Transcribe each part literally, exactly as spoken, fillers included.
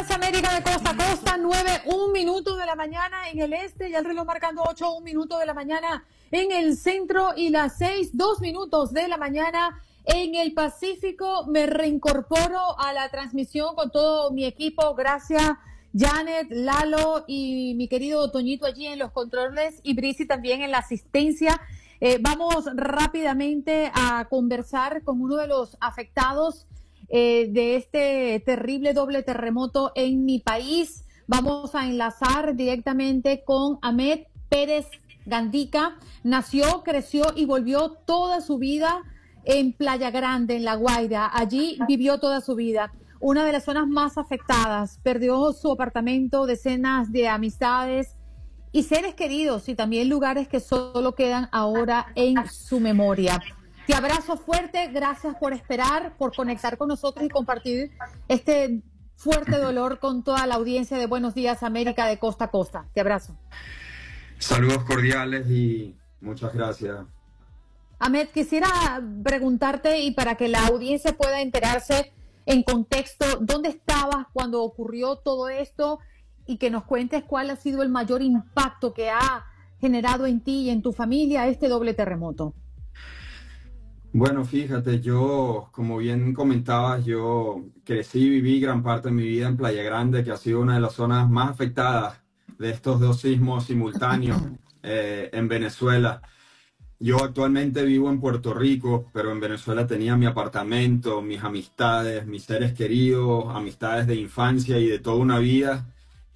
días, América de costa a costa, nueve, un minuto de la mañana en el este, y el reloj marcando ocho, un minuto de la mañana en el centro y las seis, dos minutos de la mañana en el Pacífico. Me reincorporo a la transmisión con todo mi equipo. Gracias, Janet, Lalo y mi querido Toñito allí en los controles y Brisi también en la asistencia. Eh, vamos rápidamente a conversar con uno de los afectados Eh, de este terrible doble terremoto en mi país. Vamos a enlazar directamente con Ahmed Pérez Gandica. Nació, creció y volvió toda su vida en Playa Grande, en La Guaira. Allí vivió toda su vida. Una de las zonas más afectadas. Perdió su apartamento, decenas de amistades y seres queridos, y también lugares que solo quedan ahora en su memoria. Te abrazo fuerte, gracias por esperar, por conectar con nosotros y compartir este fuerte dolor con toda la audiencia de Buenos Días América de costa a costa. Te abrazo. Saludos cordiales y muchas gracias. Ahmed, quisiera preguntarte, y para que la audiencia pueda enterarse en contexto, ¿dónde estabas cuando ocurrió todo esto? Y que nos cuentes cuál ha sido el mayor impacto que ha generado en ti y en tu familia este doble terremoto. Bueno, fíjate, yo, como bien comentabas, yo crecí y viví gran parte de mi vida en Playa Grande, que ha sido una de las zonas más afectadas de estos dos sismos simultáneos eh, en Venezuela. Yo actualmente vivo en Puerto Rico, pero en Venezuela tenía mi apartamento, mis amistades, mis seres queridos, amistades de infancia y de toda una vida.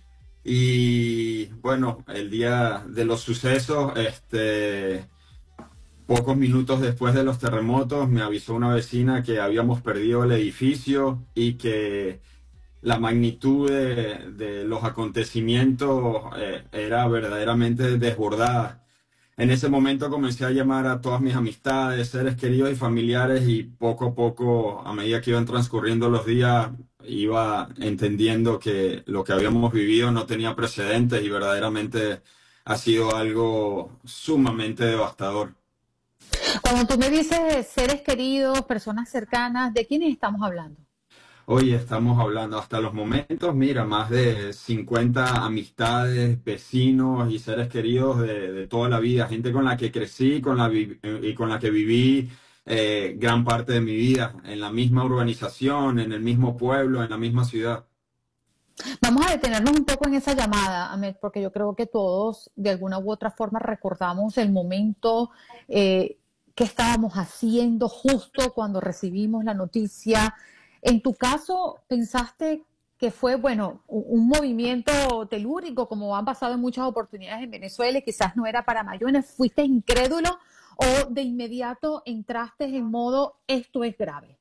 Y bueno, el día de los sucesos, este... pocos minutos después de los terremotos, me avisó una vecina que habíamos perdido el edificio y que la magnitud de, de los acontecimientos eh, era verdaderamente desbordada. En ese momento comencé a llamar a todas mis amistades, seres queridos y familiares, y poco a poco, a medida que iban transcurriendo los días, iba entendiendo que lo que habíamos vivido no tenía precedentes y verdaderamente ha sido algo sumamente devastador. Cuando tú me dices seres queridos, personas cercanas, ¿de quiénes estamos hablando? Hoy estamos hablando hasta los momentos, mira, más de cincuenta amistades, vecinos y seres queridos de, de toda la vida, gente con la que crecí con la vi y con la que viví eh, gran parte de mi vida, en la misma urbanización, en el mismo pueblo, en la misma ciudad. Vamos a detenernos un poco en esa llamada, Ahmed, porque yo creo que todos de alguna u otra forma recordamos el momento eh, que estábamos haciendo justo cuando recibimos la noticia. En tu caso, ¿pensaste que fue, bueno, un, un movimiento telúrico, como han pasado en muchas oportunidades en Venezuela, y quizás no era para mayores? ¿Fuiste incrédulo o de inmediato entraste en modo esto es grave?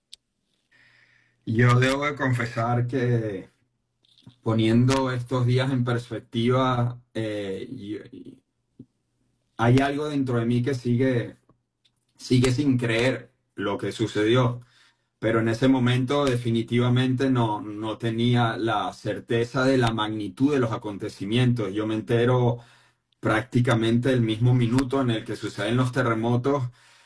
Yo debo de confesar que, poniendo estos días en perspectiva, eh, y, y hay algo dentro de mí que sigue, sigue sin creer lo que sucedió. Pero en ese momento definitivamente no, no tenía la certeza de la magnitud de los acontecimientos. Yo me entero prácticamente el mismo minuto en el que suceden los terremotos,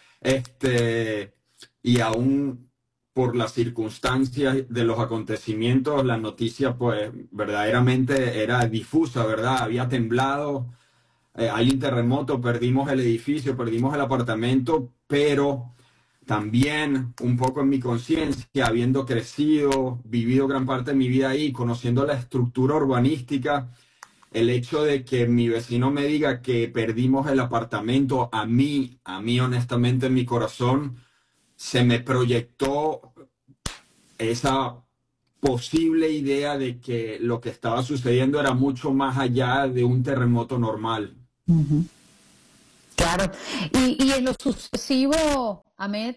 este, y aún por las circunstancias de los acontecimientos, la noticia pues verdaderamente era difusa, ¿verdad? Había temblado, eh, hay un terremoto, perdimos el edificio, perdimos el apartamento, pero también un poco en mi conciencia, habiendo crecido, vivido gran parte de mi vida ahí, conociendo la estructura urbanística, el hecho de que mi vecino me diga que perdimos el apartamento, a mí, a mí honestamente en mi corazón, se me proyectó esa posible idea de que lo que estaba sucediendo era mucho más allá de un terremoto normal. Uh-huh. Claro. Y, y en lo sucesivo, Ahmed,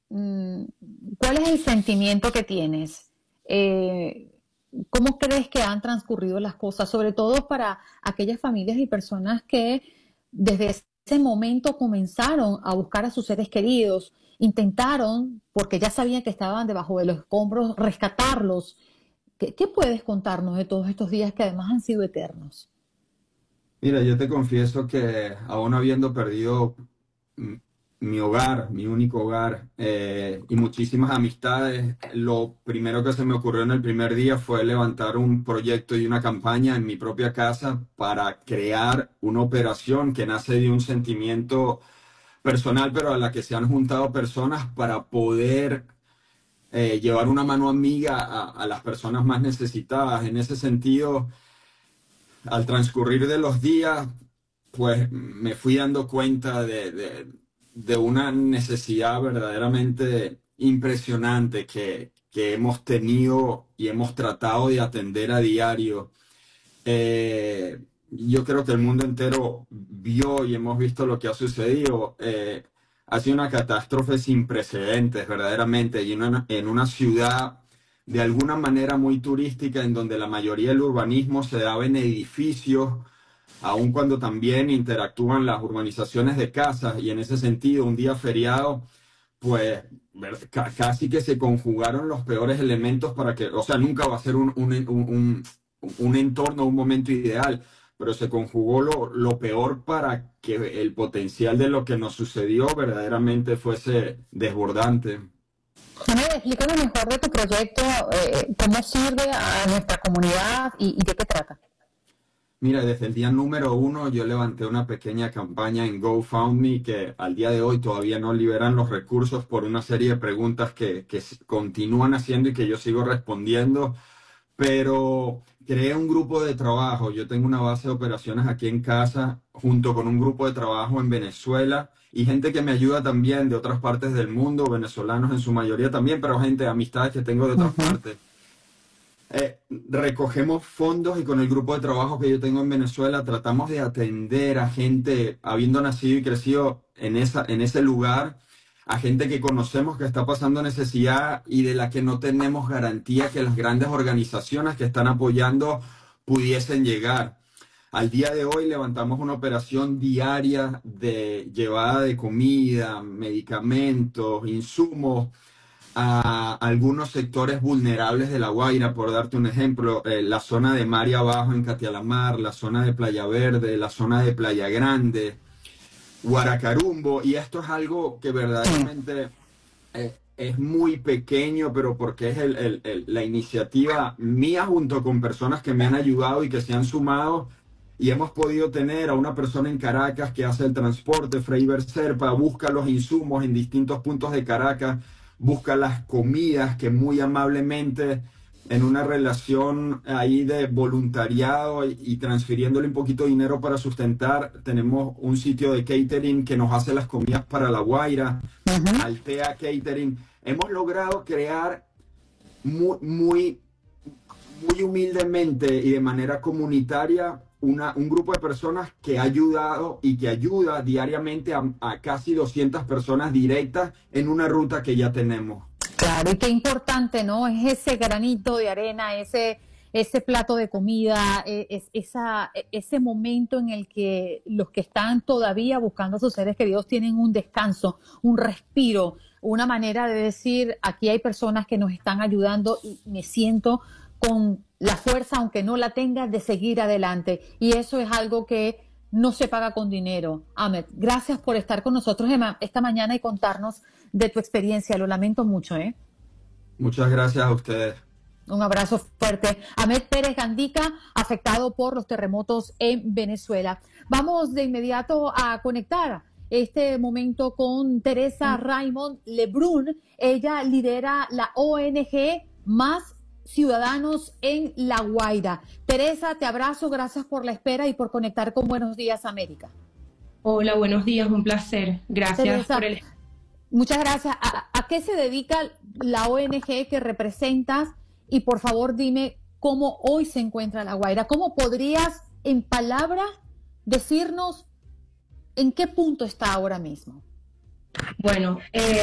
¿cuál es el sentimiento que tienes? Eh, ¿Cómo crees que han transcurrido las cosas? Sobre todo para aquellas familias y personas que desde ese momento comenzaron a buscar a sus seres queridos, intentaron, porque ya sabían que estaban debajo de los escombros, rescatarlos. ¿Qué, qué puedes contarnos de todos estos días que además han sido eternos? Mira, yo te confieso que aún habiendo perdido mi hogar, mi único hogar, eh, y muchísimas amistades. Lo primero que se me ocurrió en el primer día fue levantar un proyecto y una campaña en mi propia casa para crear una operación que nace de un sentimiento personal, pero a la que se han juntado personas para poder eh, llevar una mano amiga a, a las personas más necesitadas. En ese sentido, al transcurrir de los días, pues me fui dando cuenta de, de, de una necesidad verdaderamente impresionante que, que hemos tenido y hemos tratado de atender a diario. Eh, yo creo que el mundo entero vio y hemos visto lo que ha sucedido. Eh, ha sido una catástrofe sin precedentes, verdaderamente, y en una, en una ciudad de alguna manera muy turística, en donde la mayoría del urbanismo se daba en edificios, aun cuando también interactúan las urbanizaciones de casas, y en ese sentido, un día feriado, pues ver- ca- casi que se conjugaron los peores elementos para que, o sea, nunca va a ser un, un, un, un- un entorno, un momento ideal, pero se conjugó lo, lo peor para que el potencial de lo que nos sucedió verdaderamente fuese desbordante. Ahmed, explícanos mejor de tu proyecto, eh, cómo sirve a nuestra comunidad y, y de qué trata. Mira, desde el día número uno yo levanté una pequeña campaña en GoFundMe que al día de hoy todavía no liberan los recursos por una serie de preguntas que, que s- continúan haciendo y que yo sigo respondiendo, pero creé un grupo de trabajo. Yo tengo una base de operaciones aquí en casa junto con un grupo de trabajo en Venezuela y gente que me ayuda también de otras partes del mundo, venezolanos en su mayoría también, pero gente, amistades que tengo de otras Ujú. partes. Eh, recogemos fondos y con el grupo de trabajo que yo tengo en Venezuela tratamos de atender a gente, habiendo nacido y crecido en esa, en ese lugar, a gente que conocemos que está pasando necesidad y de la que no tenemos garantía que las grandes organizaciones que están apoyando pudiesen llegar. Al día de hoy levantamos una operación diaria de llevada de comida, medicamentos, insumos a algunos sectores vulnerables de La Guaira, por darte un ejemplo, eh, la zona de Maria Abajo en Catialamar, la zona de Playa Verde, la zona de Playa Grande, Guaracarumbo, y esto es algo que Sí. verdaderamente eh, es muy pequeño, pero porque es el- el- el- la iniciativa mía junto con personas que me han ayudado y que se han sumado. Y hemos podido tener a una persona en Caracas que hace el transporte, Freiber Serpa, busca los insumos en distintos puntos de Caracas, busca las comidas que muy amablemente en una relación ahí de voluntariado y, y transfiriéndole un poquito de dinero para sustentar, tenemos un sitio de catering que nos hace las comidas para La Guaira, Ujú. Altea Catering. Hemos logrado crear muy, muy, muy humildemente y de manera comunitaria una, un grupo de personas que ha ayudado y que ayuda diariamente a, a casi doscientas personas directas en una ruta que ya tenemos. Claro, y qué importante, ¿no? Es ese granito de arena, ese, ese plato de comida, e- es, esa, e- ese momento en el que los que están todavía buscando a sus seres queridos tienen un descanso, un respiro, una manera de decir, aquí hay personas que nos están ayudando y me siento con la fuerza, aunque no la tenga, de seguir adelante. Y eso es algo que no se paga con dinero. Ahmed, gracias por estar con nosotros ema- esta mañana y contarnos de tu experiencia. Lo lamento mucho, ¿eh? Muchas gracias a ustedes. Un abrazo fuerte. Ahmed Pérez Gandica, afectado por los terremotos en Venezuela. Vamos de inmediato a conectar este momento con Teresa Raymond Lebrun. Ella lidera la O N G Más Ciudadanos en La Guaira. Teresa, te abrazo, gracias por la espera y por conectar con Buenos Días América. Hola, buenos días, un placer. Gracias por Teresa, el... muchas gracias. ¿A, a qué se dedica la O N G que representas? Y por favor dime cómo hoy se encuentra La Guaira. ¿Cómo podrías, en palabras, decirnos en qué punto está ahora mismo? Bueno, eh,